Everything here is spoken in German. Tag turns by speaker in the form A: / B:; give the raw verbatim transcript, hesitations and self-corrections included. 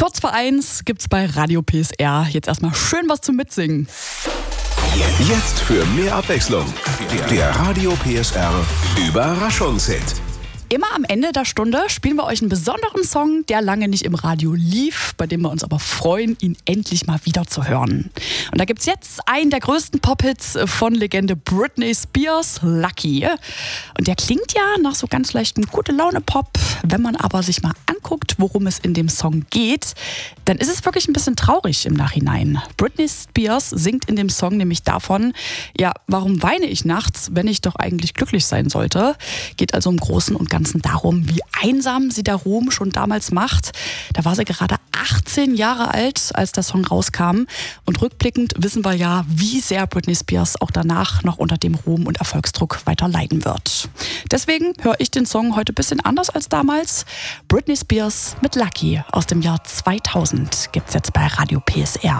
A: Kurz vor eins gibt's bei Radio P S R jetzt erstmal schön was zum Mitsingen.
B: Jetzt für mehr Abwechslung. Der Radio P S R Überraschungshit.
A: Immer am Ende der Stunde spielen wir euch einen besonderen Song, der lange nicht im Radio lief, bei dem wir uns aber freuen, ihn endlich mal wieder zu hören. Und da gibt's jetzt einen der größten Pop-Hits von Legende Britney Spears, Lucky. Und der klingt ja nach so ganz leichten Gute-Laune-Pop. Wenn man aber sich mal anguckt, worum es in dem Song geht, dann ist es wirklich ein bisschen traurig im Nachhinein. Britney Spears singt in dem Song nämlich davon, ja, warum weine ich nachts, wenn ich doch eigentlich glücklich sein sollte? Geht also im Großen und Ganzen darum, wie einsam sie der Ruhm schon damals macht. Da war sie gerade achtzehn Jahre alt, als der Song rauskam. Und rückblickend wissen wir ja, wie sehr Britney Spears auch danach noch unter dem Ruhm und Erfolgsdruck weiter leiden wird. Deswegen höre ich den Song heute ein bisschen anders als damals. Britney Spears mit Lucky aus dem Jahr zweitausend gibt's jetzt bei Radio P S R.